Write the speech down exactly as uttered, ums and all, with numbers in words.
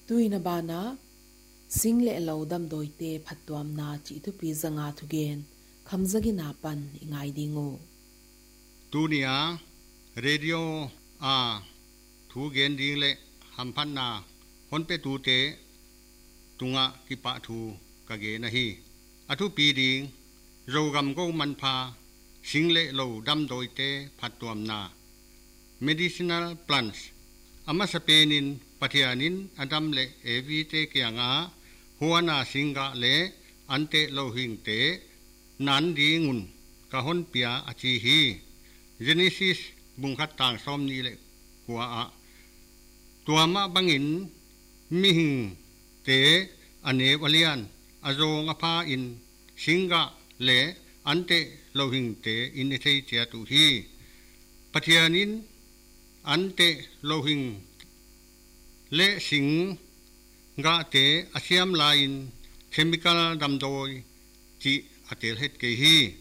ตุยนาบานาสิงเลเหลาดำโดยเตพัดตัวมนาจิตุปีจังอาทุเกนคำจักินาปันอิงไอดิงูตูเนียเรดิโออาทูเกนดิงเลหัมพันนาฮอนเปตูเตตุงะกิปะทูกะเกนะฮีอทุปีดิงโรกัมโกมันพาสิงเลเหลาดำโดยเตพัดตัวมนา medicinal plants อามาสเปนินปัทยานินอดัมเลเอวีเตเกียงาหัวนาสิงกะเลอันเตโลหิงเตนันดีงุนกะฮอนเปียอาจีฮีเจเนซิสบุงคัดต่างซอมนี้เลกัวอะตัวมาบังอินมิหิงเตอเนวเลียนอโจงอพาอินสิงกะเลอันเตโลหิงเตอินเทเจตุฮีปัทยานินอันเตโลหิงเลสิงกะเตอาเซียมลาอินเคมีคอลดำโดยจีอเตลเฮตเกฮี